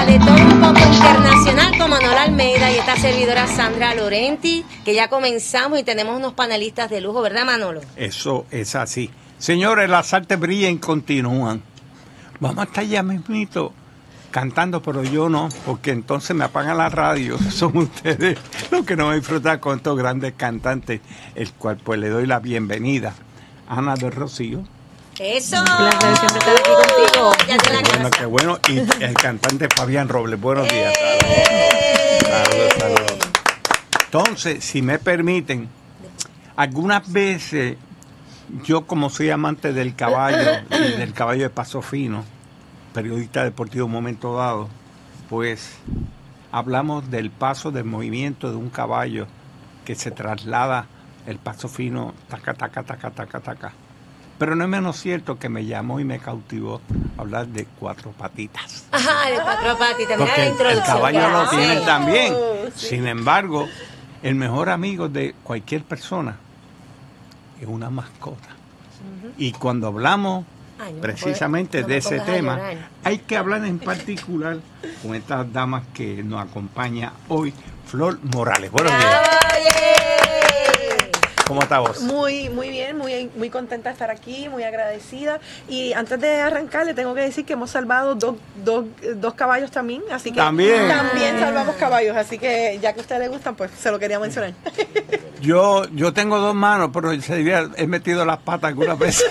de todo un poco internacional con Manolo Almeida y esta servidora Sandra Lorenti, que ya comenzamos y tenemos unos panelistas de lujo, ¿verdad, Manolo? Eso es así. Señores, las artes brillan y continúan. Vamos a estar ya mismito cantando, pero yo no, porque entonces me apagan la radio. Son ustedes los que no van a disfrutar con estos grandes cantantes, el cual pues le doy la bienvenida. Ana del Rocío. Eso. Un placer siempre estar aquí contigo. Ya te la Bueno, casa. qué bueno. Y el cantante Fabián Robles. Buenos días. Saludos. Entonces, si me permiten, algunas veces yo, como soy amante del caballo y del caballo de paso fino, periodista deportivo en un momento dado, pues hablamos del paso, del movimiento de un caballo que se traslada el paso fino, taca, taca, taca, taca, taca. Pero no es menos cierto que me llamó y me cautivó hablar de cuatro patitas. Ajá, de cuatro patitas. Mira Porque la el introducción. caballo lo Sí. tiene también. Sí. Sin embargo, el mejor amigo de cualquier persona es una mascota. Y cuando hablamos Ay, no me precisamente no de me ese pongas a tema, llorar. hay que hablar en particular con estas damas que nos acompaña hoy, Flor Morales. Buenos días. Oye. ¿Cómo está vos? Muy bien, muy contenta de estar aquí, muy agradecida. Y antes de arrancar, le tengo que decir que hemos salvado dos caballos también, así que También. salvamos caballos, así que ya que a ustedes les gustan, pues se lo quería mencionar. Yo tengo dos manos, pero he metido las patas algunas veces.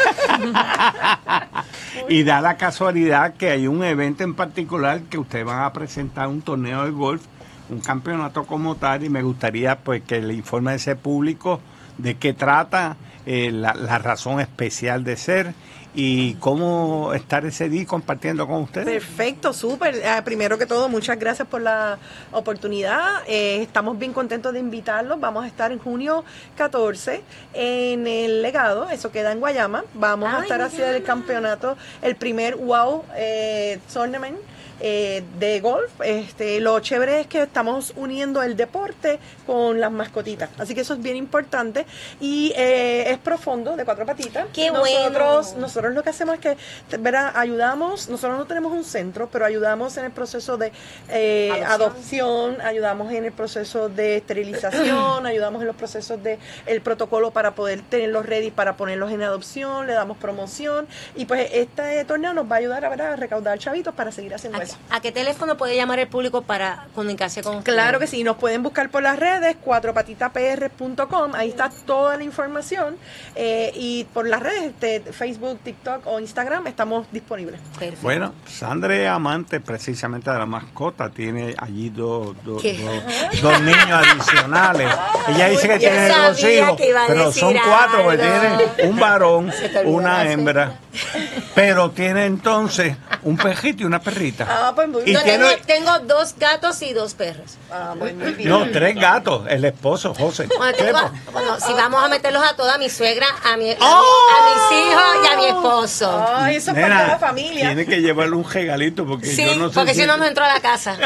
Y da la casualidad que hay un evento en particular que ustedes van a presentar, un torneo de golf, un campeonato como tal, y me gustaría pues que le informe a ese público de qué trata, la razón especial de ser y cómo estar ese día compartiendo con ustedes. Perfecto, súper. Primero que todo, muchas gracias por la oportunidad. Estamos bien contentos de invitarlos. Vamos a estar en junio 14 en el Legado, eso queda en Guayama. Vamos a estar haciendo el campeonato, el primer WOW Tournament de golf. Lo chévere es que estamos uniendo el deporte con las mascotitas, así que eso es bien importante y es profundo, de cuatro patitas. ¡Qué bueno! Nosotros lo que hacemos es que, ¿verdad? Ayudamos, nosotros no tenemos un centro, pero ayudamos en el proceso de adopción, ayudamos en el proceso de esterilización, ayudamos en los procesos de el protocolo para poder tenerlos ready para ponerlos en adopción, le damos promoción y pues este torneo nos va a ayudar a recaudar chavitos para seguir haciendo eso. ¿A qué teléfono puede llamar el público para comunicarse con ustedes? Claro que sí, nos pueden buscar por las redes, cuatropatitapr.com, ahí está toda la información y por las redes, Facebook, TikTok o Instagram, estamos disponibles. Perfecto. Bueno, Sandra es amante precisamente de la mascota, tiene allí dos niños adicionales. Ella dice que Yo tiene dos sabía hijos, que iba a pero decir son cuatro, porque algo. tiene un varón, Se te olvidó una la hembra, pero tiene entonces un perrito y una perrita. Pues muy Y Yo bien. tengo dos gatos y dos perros. Pues muy bien. No, tres gatos, el esposo, José. Bueno, si vamos a meterlos a toda mi suegra, a mis hijos y a mi esposo. Ay, eso es parte de la familia. Tiene que llevarle un regalito porque Sí, yo no sé porque si no entro a la casa.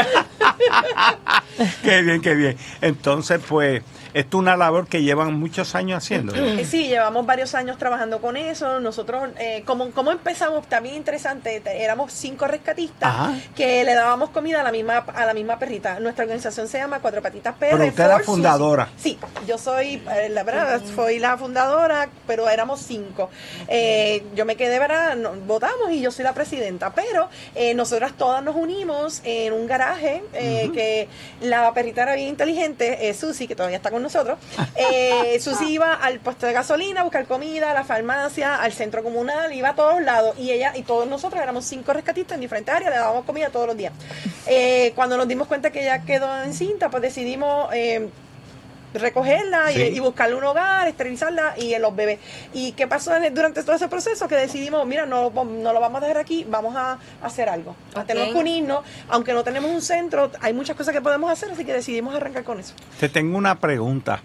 Qué bien, qué bien. Entonces, pues, esto es una labor que llevan muchos años haciendo. Sí, llevamos varios años trabajando con eso. Nosotros, como empezamos, también interesante, éramos 5 rescatistas Ajá. que le dábamos comida a la misma perrita. Nuestra organización se llama Cuatro Patitas PR. Pero usted es la for Susie. fundadora. Sí, yo soy, la verdad, soy la fundadora, pero éramos 5. Yo me quedé, ¿verdad? Votamos y yo soy la presidenta, pero nosotras todas nos unimos en un garaje, que la perrita era bien inteligente, Susie, que todavía está con nosotros. Susie iba al puesto de gasolina a buscar comida, a la farmacia, al centro comunal, iba a todos lados y ella y todos nosotros éramos 5 rescatistas en diferentes áreas, le dábamos comida todos los días. Cuando nos dimos cuenta que ella quedó encinta, pues decidimos recogerla Sí. y buscarle un hogar, esterilizarla y los bebés. ¿Y qué pasó durante todo ese proceso? Que decidimos, mira, no lo vamos a dejar aquí, vamos a hacer algo. Ok. Tenemos que unirnos, aunque no tenemos un centro, hay muchas cosas que podemos hacer, así que decidimos arrancar con eso. Te tengo una pregunta.